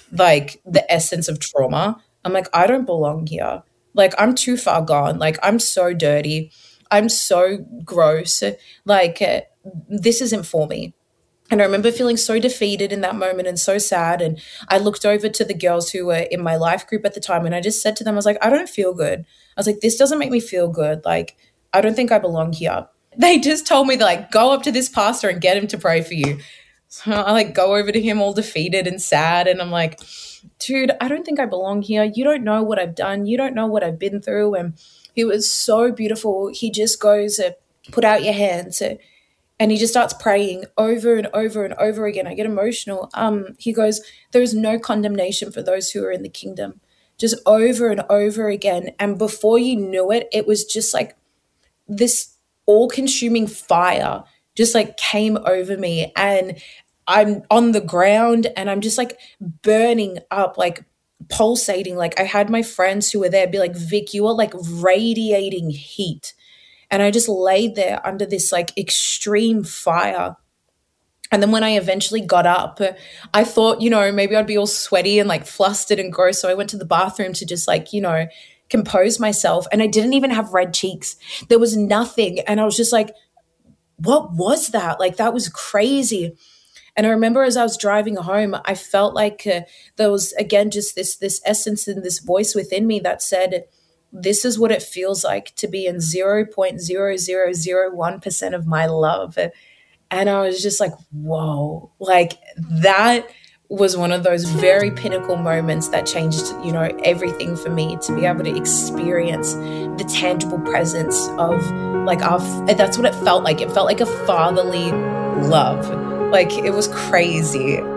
like the essence of trauma. I'm like, I don't belong here. Like, I'm too far gone. Like, I'm so dirty. I'm so gross. Like, this isn't for me. And I remember feeling so defeated in that moment and so sad. And I looked over to the girls who were in my life group at the time and I just said to them, I was like, I don't feel good. I was like, this doesn't make me feel good. Like, I don't think I belong here. They just told me, like, go up to this pastor and get him to pray for you. So I like go over to him all defeated and sad. And I'm like, dude, I don't think I belong here. You don't know what I've done. You don't know what I've been through. And he was so beautiful. He just goes, put out your hands. And he just starts praying over and over and over again. I get emotional. He goes, there is no condemnation for those who are in the kingdom. Just over and over again. And before you knew it, it was just like this all-consuming fire just like came over me. And I'm on the ground and I'm just like burning up, like pulsating. Like I had my friends who were there be like, Vic, you are like radiating heat. And I just laid there under this like extreme fire. And then when I eventually got up, I thought, maybe I'd be all sweaty and like flustered and gross. So I went to the bathroom to just like, compose myself. And I didn't even have red cheeks. There was nothing. And I was just like, what was that? Like, that was crazy. And I remember as I was driving home, I felt like there was, again, just this essence and this voice within me that said, this is what it feels like to be in 0.0001% of my love. And I was just like, whoa, like that was one of those very pinnacle moments that changed, everything for me, to be able to experience the tangible presence of like that's what it felt like. It felt like a fatherly love. Like, it was crazy.